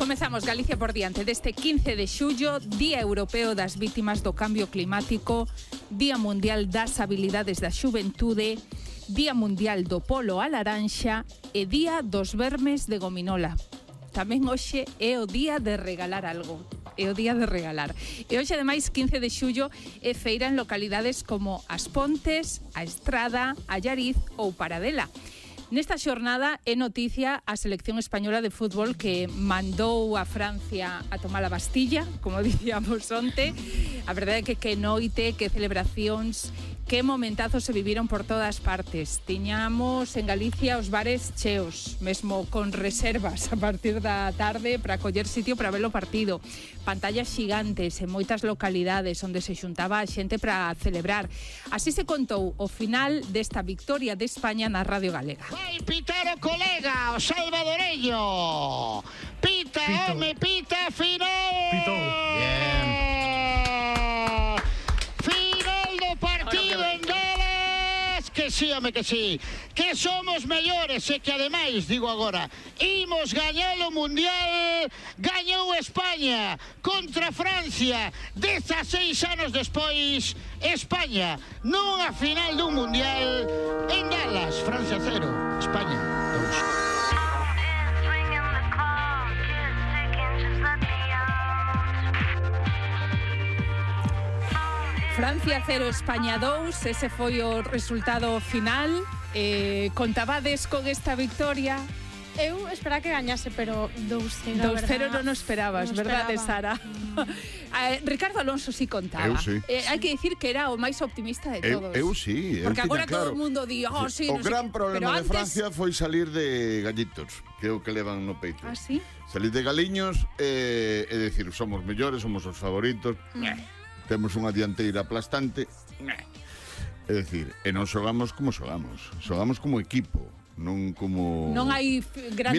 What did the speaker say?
Comezamos Galicia por diante deste 15 de xullo, Día Europeo das Vítimas do Cambio Climático, Día Mundial das Habilidades da Xuventude, Día Mundial do Polo a Laranxa e Día dos Vermes de Gominola. Tamén hoxe é o día de regalar algo. É o día de regalar. E hoxe, ademais, 15 de xullo, é feira en localidades como As Pontes, A Estrada, Allariz ou Paradela. Nesta xornada é noticia a selección española de fútbol que mandou a Francia a tomar a Bastilla, como dicíamos onte. A verdade é que noite, que celebracións, que momentazos se viviron por todas partes. Tiñamos en Galicia os bares cheos, mesmo con reservas a partir da tarde para coller sitio para ver o partido. Pantallas xigantes en moitas localidades onde se xuntaba a xente para celebrar. Así se contou o final desta victoria de España na Radio Galega. Vai pitar o colega, o salvadoreño. Pita, home, pita, final. Pitou. Bien. Final do partido en Dallas. Que sí, home, que sí. Que somos mellores e que ademais, digo agora, imos gañar o Mundial. Gañou España contra Francia. 16 anos despois, España nunha final dun Mundial en Dallas. Francia 0, España 2. Francia 0, España 2, ese foi o resultado final. Contabades con esta victoria? Eu esperaba que gañase, pero 2-0. 2-0 non o esperabas, non verdade, esperaba. Sara? Ricardo Alonso sí contaba. Eu sí. Hai que dicir que era o máis optimista de todos. Eu sí. Porque eu agora tiña claro. todo o mundo di, sí, o non gran problema pero de Francia foi salir de gallitos, que é o que levan no peito. Ah, sí? Salir de galiños e decir, somos mellores, somos os favoritos. Temos unha dianteira aplastante. É dicir, e non xogamos como xogamos. Xogamos como equipo, non como... Non hai grandes